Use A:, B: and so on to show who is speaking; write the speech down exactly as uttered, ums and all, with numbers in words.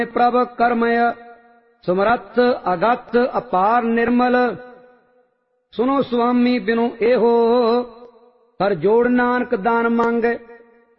A: प्रभ करमय समरथ अगत अपार निर्मल। सुनो स्वामी बिनु एहो कर जोड़ नानक दान मांगे।